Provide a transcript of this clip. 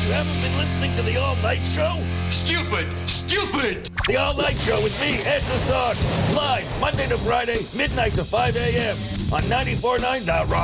You haven't been listening to the All Night Show? Stupid! Stupid! The All Night Show with me, Ed Nassar, live Monday to Friday, midnight to 5 a.m. on 94.9 The Rock.